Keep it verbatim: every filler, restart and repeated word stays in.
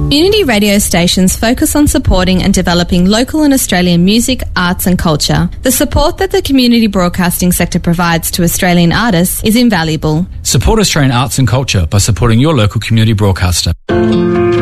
Community radio stations focus on supporting and developing local and Australian music, arts and culture. The support that the community broadcasting sector provides to Australian artists is invaluable. Support Australian arts and culture by supporting your local community broadcaster.